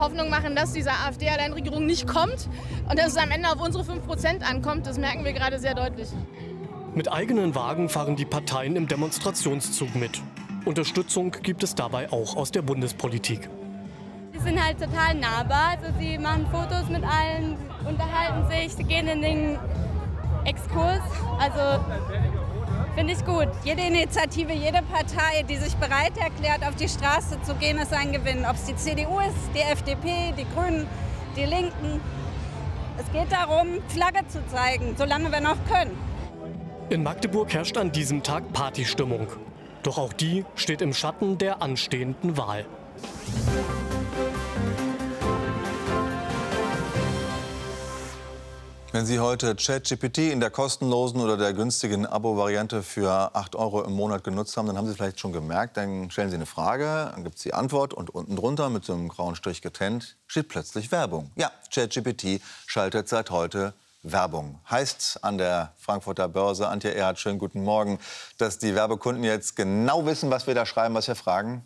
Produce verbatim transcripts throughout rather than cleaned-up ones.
Hoffnung machen, dass diese AfD-Alleinregierung nicht kommt und dass es am Ende auf unsere fünf Prozent ankommt, das merken wir gerade sehr deutlich. Mit eigenen Wagen fahren die Parteien im Demonstrationszug mit. Unterstützung gibt es dabei auch aus der Bundespolitik. Sie sind halt total nahbar, also sie machen Fotos mit allen, unterhalten sich, sie gehen in den Exkurs, also finde ich gut. Jede Initiative, jede Partei, die sich bereit erklärt, auf die Straße zu gehen, ist ein Gewinn. Ob es die C D U ist, die F D P, die Grünen, die Linken. Es geht darum, Flagge zu zeigen, solange wir noch können. In Magdeburg herrscht an diesem Tag Partystimmung. Doch auch die steht im Schatten der anstehenden Wahl. Wenn Sie heute ChatGPT in der kostenlosen oder der günstigen Abo-Variante für acht Euro im Monat genutzt haben, dann haben Sie vielleicht schon gemerkt, dann stellen Sie eine Frage, dann gibt es die Antwort und unten drunter mit so einem grauen Strich getrennt steht plötzlich Werbung. Ja, ChatGPT schaltet seit heute Werbung. Heißt an der Frankfurter Börse, Antje Erhardt, schönen guten Morgen, dass die Werbekunden jetzt genau wissen, was wir da schreiben, was wir fragen?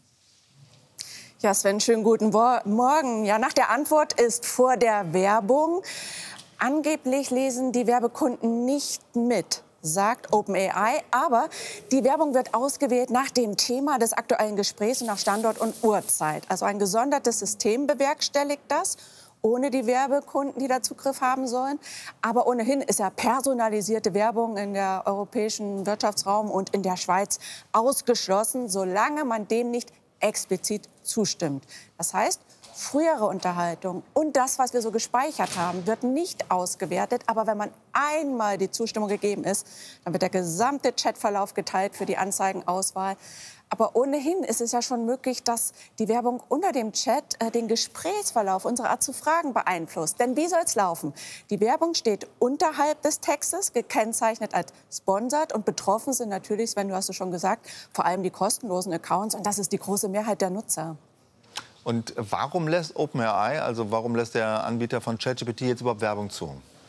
Ja, Sven, schönen guten Morgen. Ja, nach der Antwort ist vor der Werbung. Angeblich lesen die Werbekunden nicht mit, sagt OpenAI. Aber die Werbung wird ausgewählt nach dem Thema des aktuellen Gesprächs und nach Standort und Uhrzeit. Also ein gesondertes System bewerkstelligt das, ohne die Werbekunden, die da Zugriff haben sollen. Aber ohnehin ist ja personalisierte Werbung in der europäischen Wirtschaftsraum und in der Schweiz ausgeschlossen, solange man dem nicht explizit zustimmt. Das heißt, frühere Unterhaltung und das, was wir so gespeichert haben, wird nicht ausgewertet. Aber wenn man einmal die Zustimmung gegeben ist, dann wird der gesamte Chatverlauf geteilt für die Anzeigenauswahl. Aber ohnehin ist es ja schon möglich, dass die Werbung unter dem Chat äh, den Gesprächsverlauf, unsere Art zu fragen, beeinflusst. Denn wie soll es laufen? Die Werbung steht unterhalb des Textes, gekennzeichnet als sponsored. Und betroffen sind natürlich, Sven, du hast es schon gesagt, vor allem die kostenlosen Accounts. Und das ist die große Mehrheit der Nutzer. Und warum lässt OpenAI, also warum lässt der Anbieter von ChatGPT jetzt überhaupt Werbung zu?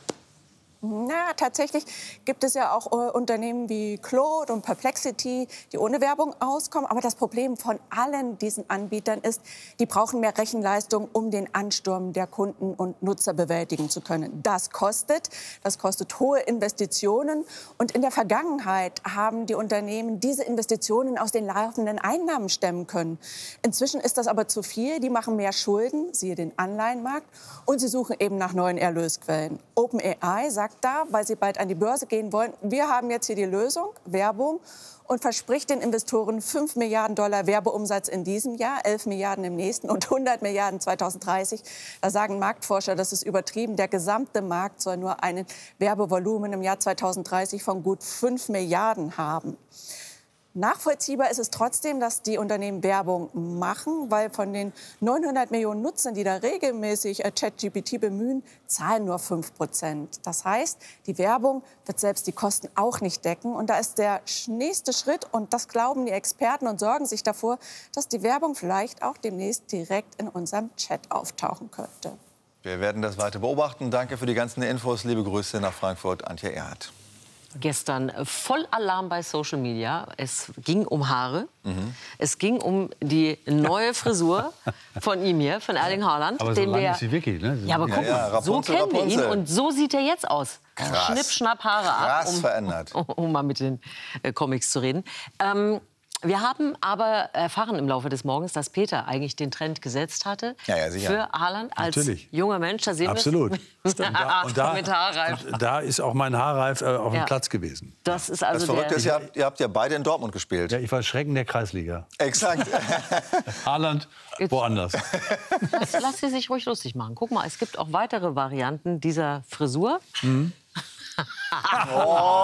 Na, tatsächlich gibt es ja auch äh, Unternehmen wie Claude und Perplexity, die ohne Werbung auskommen. Aber das Problem von allen diesen Anbietern ist, die brauchen mehr Rechenleistung, um den Ansturm der Kunden und Nutzer bewältigen zu können. Das kostet, das kostet hohe Investitionen. Und in der Vergangenheit haben die Unternehmen diese Investitionen aus den laufenden Einnahmen stemmen können. Inzwischen ist das aber zu viel. Die machen mehr Schulden, siehe den Anleihenmarkt, und sie suchen eben nach neuen Erlösquellen. OpenAI sagt da, weil sie bald an die Börse gehen wollen, wir haben jetzt hier die Lösung, Werbung, und verspricht den Investoren fünf Milliarden Dollar Werbeumsatz in diesem Jahr, elf Milliarden im nächsten und hundert Milliarden zweitausenddreißig. Da sagen Marktforscher, das ist übertrieben. Der gesamte Markt soll nur ein Werbevolumen im Jahr zweitausenddreißig von gut fünf Milliarden haben. Nachvollziehbar ist es trotzdem, dass die Unternehmen Werbung machen, weil von den neunhundert Millionen Nutzern, die da regelmäßig ChatGPT bemühen, zahlen nur fünf Prozent. Das heißt, die Werbung wird selbst die Kosten auch nicht decken. Und da ist der nächste Schritt, und das glauben die Experten und sorgen sich davor, dass die Werbung vielleicht auch demnächst direkt in unserem Chat auftauchen könnte. Wir werden das weiter beobachten. Danke für die ganzen Infos. Liebe Grüße nach Frankfurt, Antje Erhardt. Gestern voll Alarm bei Social Media. Es ging um Haare. Mhm. Es ging um die neue Frisur von ihm hier, von Erling Haaland. Aber so den lang wir, ist sie wirklich, ne? Ja, aber guck ja, mal, ja, so Rapunzel, kennen wir ihn Rapunzel. und so sieht er jetzt aus. Krass. Schnipp, schnapp, Haare ab, Krass um, verändert. um, um mal mit den äh, Comics zu reden. Ähm, Wir haben aber erfahren im Laufe des Morgens, dass Peter eigentlich den Trend gesetzt hatte ja, ja, sicher. für Haaland als Natürlich. junger Mensch. Da sehen Absolut. wir Da, und da, mit Haarreif. und da ist auch mein Haarreif äh, auf dem Ja. Platz gewesen. Das ist also Das Verrückte der, ist, ihr habt, ihr habt ja beide in Dortmund gespielt. Ja, ich war Schrecken der Kreisliga. Exakt. Haaland woanders. Lass, lass sie sich ruhig lustig machen. Guck mal, es gibt auch weitere Varianten dieser Frisur. Mhm. Oh.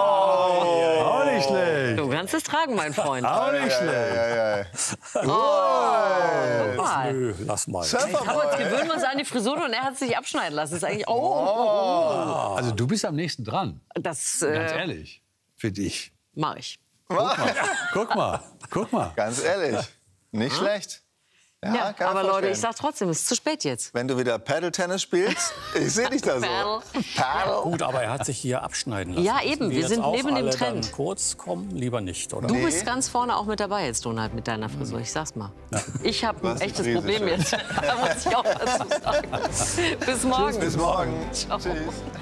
Auch nicht schlecht. Du kannst es tragen, mein Freund. Auch nicht Ja, schlecht. ja, ja, ja. Oh, guck mal. Nö, lass mal. Jetzt haben wir uns gewöhnen wir uns an die Frisur und er hat sich abschneiden lassen. Das ist eigentlich oh, oh. Also du bist am nächsten dran. Das Ganz äh, ehrlich. Für dich. mache ich. Guck mal. Guck mal. Guck mal. Ganz ehrlich, nicht schlecht. Ja, Ja, kann aber ich Leute, ich vorstellen. sag trotzdem, es ist zu spät jetzt. Wenn du wieder Paddle-Tennis spielst, ich sehe dich da so. Paddle. Paddle. Gut, aber er hat sich hier abschneiden lassen. Ja, Müssen eben, die wir jetzt sind auch neben dem alle Trend. Dann kurz kommen, lieber nicht, oder? Du Nee. bist ganz vorne auch mit dabei jetzt, Donald, mit deiner Frisur. Ich sag's mal. Ich habe ein Was echtes Krise, Problem Chef. jetzt. Da muss ich auch dazu sagen. Bis morgen. Bis morgen. Ciao. Tschüss.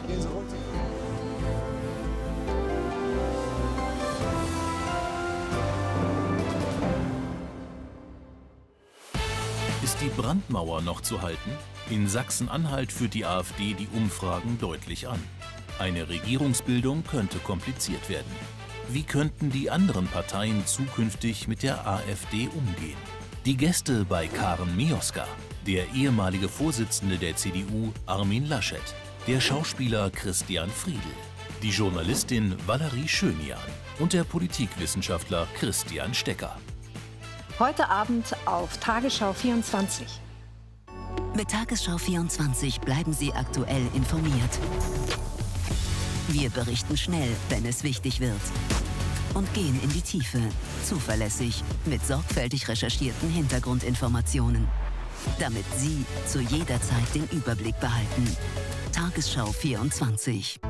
Ist die Brandmauer noch zu halten? In Sachsen-Anhalt führt die AfD die Umfragen deutlich an. Eine Regierungsbildung könnte kompliziert werden. Wie könnten die anderen Parteien zukünftig mit der AfD umgehen? Die Gäste bei Karen Mioska, der ehemalige Vorsitzende der C D U Armin Laschet, der Schauspieler Christian Friedl, die Journalistin Valerie Schönian und der Politikwissenschaftler Christian Stecker. Heute Abend auf Tagesschau vierundzwanzig. Mit Tagesschau vierundzwanzig bleiben Sie aktuell informiert. Wir berichten schnell, wenn es wichtig wird. Und gehen in die Tiefe, zuverlässig, mit sorgfältig recherchierten Hintergrundinformationen. Damit Sie zu jeder Zeit den Überblick behalten. Tagesschau vierundzwanzig.